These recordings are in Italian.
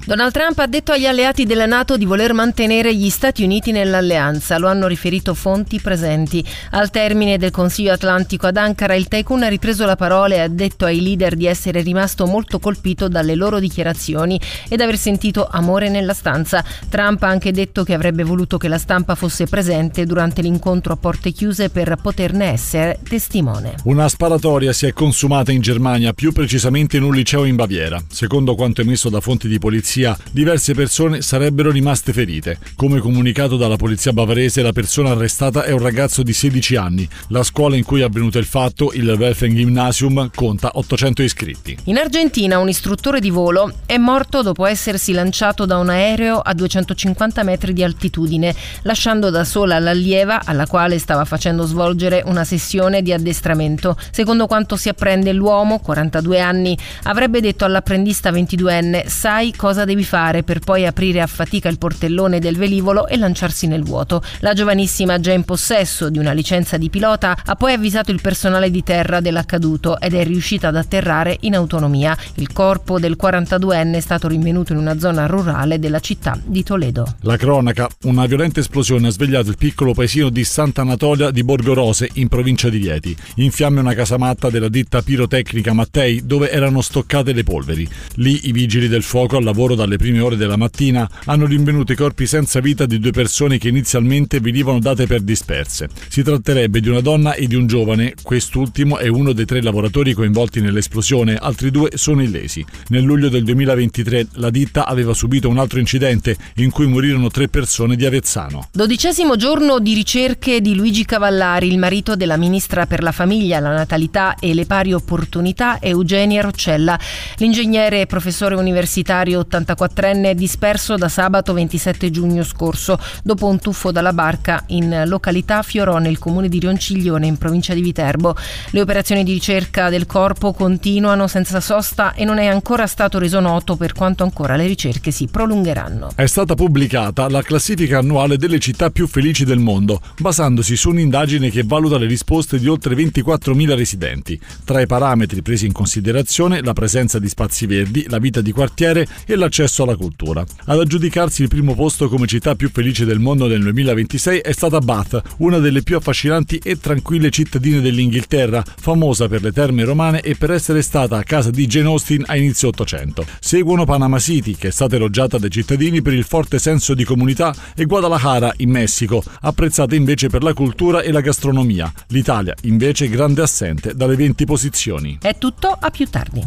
Donald Trump ha detto agli alleati della NATO di voler mantenere gli Stati Uniti nell'alleanza, lo hanno riferito fonti presenti. Al termine del Consiglio Atlantico ad Ankara, il tycoon ha ripreso la parola e ha detto ai leader di essere rimasto molto colpito dalle loro dichiarazioni ed aver sentito amore nella stanza. Trump ha anche detto che avrebbe voluto che la stampa fosse presente durante l'incontro a porte chiuse per poterne essere testimone. Una sparatoria si è consumata in Germania, più precisamente in un liceo in Baviera. Secondo quanto emesso da fonti di polizia, diverse persone sarebbero rimaste ferite. Come comunicato dalla polizia bavarese, la persona arrestata è un ragazzo di 16 anni. La scuola in cui è avvenuto il fatto, il Welfen-Gymnasium, conta 800 iscritti. In Argentina un istruttore di volo è morto dopo essersi lanciato da un aereo a 250 metri di altitudine, lasciando da sola l'allieva alla quale stava facendo svolgere una sessione di addestramento. Secondo quanto si apprende, l'uomo, 42 anni, avrebbe detto all'apprendista 22enne: sai cosa devi fare, per poi aprire a fatica il portellone del velivolo e lanciarsi nel vuoto. La giovanissima, già in possesso di una licenza di pilota, ha poi avvisato il personale di terra dell'accaduto ed è riuscita ad atterrare in autonomia. Il corpo del 42enne è stato rinvenuto in una zona rurale della città di Toledo. La cronaca: una violenta esplosione ha svegliato il piccolo paesino di Sant'Anatolia di Borgorose, in provincia di Rieti. In fiamme una casamatta della ditta pirotecnica Mattei, dove erano stoccate le polveri. Lì i vigili del fuoco, al lavoro dalle prime ore della mattina, hanno rinvenuto i corpi senza vita di 2 persone che inizialmente venivano date per disperse. Si tratterebbe di una donna e di un giovane. Quest'ultimo è uno dei 3 lavoratori coinvolti nell'esplosione, altri 2 sono illesi. Nel luglio del 2023 la ditta aveva subito un altro incidente in cui morirono 3 persone di Avezzano. 12° giorno di ricerche di Luigi Cavallari, il marito della ministra per la famiglia, la natalità e le pari opportunità Eugenia Roccella. L'ingegnere e professore universitario 84enne è disperso da sabato 27 giugno scorso dopo un tuffo dalla barca in località Fiorò, nel comune di Ronciglione, in provincia di Viterbo. Le operazioni di ricerca del corpo continuano senza sosta e non è ancora stato reso noto per quanto ancora le ricerche si prolungheranno. È stata pubblicata la classifica annuale delle città più felici del mondo, basandosi su un'indagine che valuta le risposte di oltre 24.000 residenti. Tra i parametri presi in considerazione la presenza di spazi verdi, la vita di quartiere e l'accesso alla cultura. Ad aggiudicarsi il primo posto come città più felice del mondo nel 2026 è stata Bath, una delle più affascinanti e tranquille cittadine dell'Inghilterra, famosa per le terme romane e per essere stata a casa di Jane Austen a inizio Ottocento. Seguono Panama City, che è stata elogiata dai cittadini per il forte senso di comunità, e Guadalajara, in Messico, apprezzata invece per la cultura e la gastronomia. L'Italia, invece, grande assente dalle 20 posizioni. È tutto, a più tardi.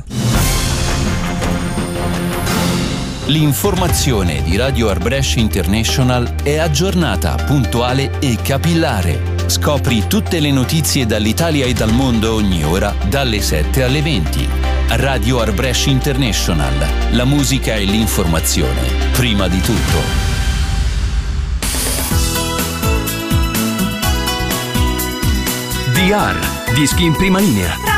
L'informazione di Radio Arbresh International è aggiornata, puntuale e capillare. Scopri tutte le notizie dall'Italia e dal mondo ogni ora, dalle 7 alle 20. Radio Arbresh International. La musica e l'informazione, prima di tutto. DR, dischi in prima linea.